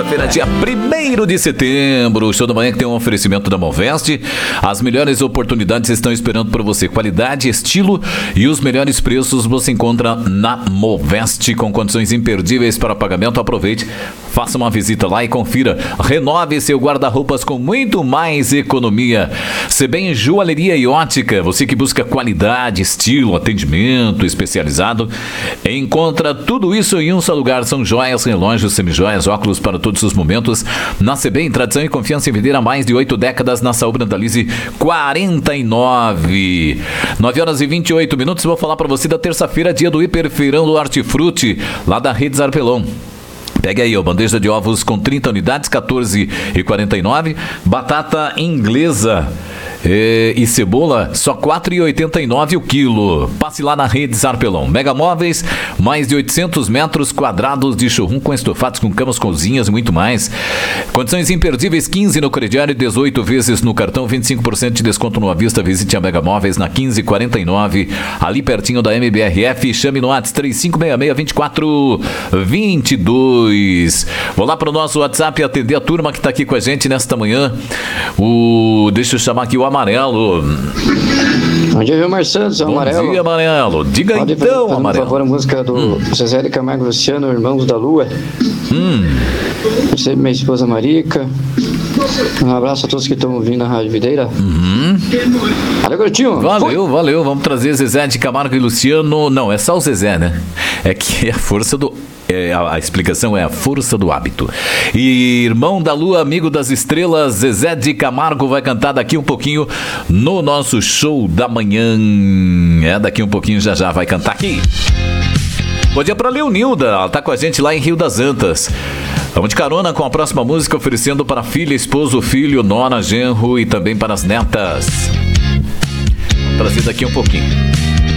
terça-feira, dia 1º de setembro. O Show da Manhã que tem um oferecimento da Moveste. As melhores oportunidades estão esperando por você. Qualidade, estilo e os melhores preços você encontra na Moveste, com condições imperdíveis para pagamento. Aproveite, faça uma visita lá e confira. Renove seu guarda-roupas com muito mais economia. Sebem Joalheria e Ótica, você que busca qualidade, estilo, atendimento especializado, encontra tudo isso em um só lugar. São joias, relógios, semijoias, óculos para todos os momentos. Na Sebem, tradição e confiança em vender há mais de 8 décadas. Na Saúde Brandalize 49. 9h28. Vou falar para você da terça-feira, dia do Hiperfeirão do Hortifruti, lá da Rede Zarpelon. Pega aí, bandeja de ovos com 30 unidades, 14,49. Batata inglesa e cebola, só 4,89 o quilo. Passe lá na Rede Zarpelon. Mega Móveis, mais de 800 metros quadrados de showroom com estofados, com camas, cozinhas e muito mais. Condições imperdíveis, 15 no crediário, 18 vezes no cartão, 25% de desconto no à vista. Visite a Mega Móveis na 1549, ali pertinho da MBRF. Chame no WhatsApp 3566-2422. Vou lá para o nosso WhatsApp atender a turma que está aqui com a gente nesta manhã. Deixa eu chamar aqui o Amarelo. Bom dia, Vilmar Santos, Amarelo. Bom dia, Amarelo. Diga pode então, fazer, Amarelo. Por favor, a música do Zezé de Camargo e Luciano, Irmãos da Lua. Você, minha esposa Marica. Um abraço a todos que estão ouvindo a Rádio Videira. Valeu, Garotinho. Valeu. Vamos trazer Zezé de Camargo e Luciano. Não, é só o Zezé, né? É que é a força do... a explicação é a força do hábito. E Irmão da Lua, Amigo das Estrelas, Zezé de Camargo vai cantar daqui um pouquinho no nosso Show da Manhã. Daqui um pouquinho já vai cantar aqui. Bom dia pra Leonilda, ela tá com a gente lá em Rio das Antas. Vamos de carona com a próxima música, oferecendo para filha, esposo, filho, nona, genro e também para as netas. Vamos trazer daqui um pouquinho.